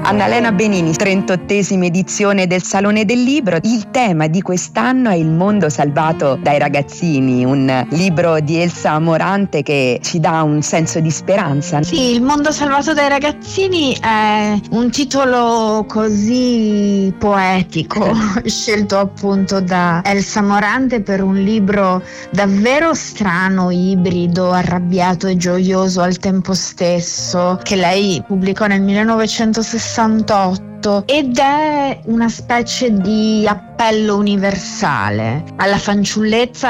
Annalena Benini, 38esima edizione del Salone del Libro. Il tema di quest'anno è Il mondo salvato dai ragazzini, un libro di Elsa Morante che ci dà un senso di speranza. Sì, Il mondo salvato dai ragazzini è un titolo così poetico, scelto appunto da Elsa Morante per un libro davvero strano, ibrido, arrabbiato e gioioso al tempo stesso, che lei pubblicò nel 1968 ed è una specie di appello universale alla fanciullezza